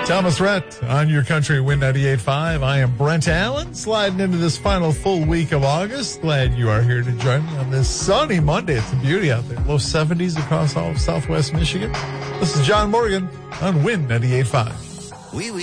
Thomas Rhett on your country Wind 98.5. I am Brent Allen, sliding into this final full week of August. Glad you are here to join me on this sunny Monday. It's a beauty out there. Low 70s across all of Southwest Michigan. This is John Morgan on Wind 98.5.